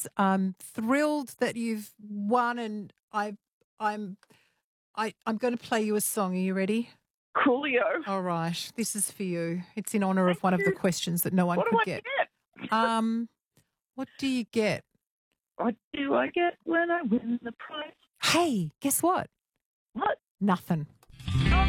I'm thrilled that you've won, and I'm I'm going to play you a song. Are you ready? Coolio. All right, this is for you. It's in honour of one of the questions that no one What could do I get. get? What do you get? What do I get when I win the prize? Hey, guess what? What? Nothing.